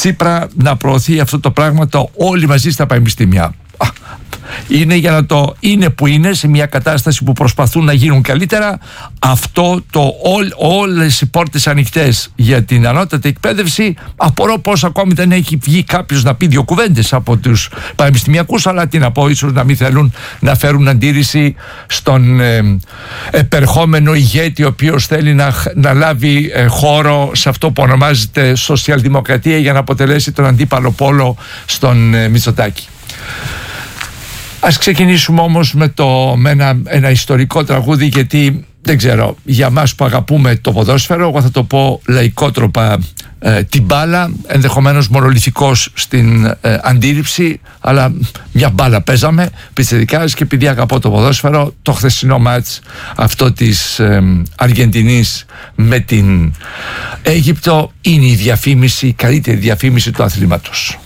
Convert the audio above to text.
Τσίπρα να προωθεί αυτό το πράγμα το όλοι μαζί στα πανεπιστήμια. Είναι για να το είναι που είναι, σε μια κατάσταση που προσπαθούν να γίνουν καλύτερα. Αυτό το όλες οι πόρτες ανοιχτές για την ανώτατη εκπαίδευση, απορώ πως ακόμη δεν έχει βγει κάποιος να πει δύο κουβέντες από τους πανεπιστημιακούς, αλλά τι να πω, ίσως να μην θέλουν να φέρουν αντίρρηση στον επερχόμενο ηγέτη, ο οποίος θέλει να λάβει χώρο σε αυτό που ονομάζεται σοσιαλδημοκρατία για να αποτελέσει τον αντίπαλο πόλο στον Μητσοτάκη. Ας ξεκινήσουμε όμως με ένα ιστορικό τραγούδι, γιατί δεν ξέρω, για μας που αγαπούμε το ποδόσφαιρο, εγώ θα το πω λαϊκότροπα, την μπάλα, ενδεχομένως μονολυθικός στην αντίληψη, αλλά μια μπάλα παίζαμε πιτσιρικάς, και επειδή αγαπώ το ποδόσφαιρο, το χθεσινό μάτς αυτό της Αργεντινής με την Αίγυπτο είναι η καλύτερη διαφήμιση του αθλήματος.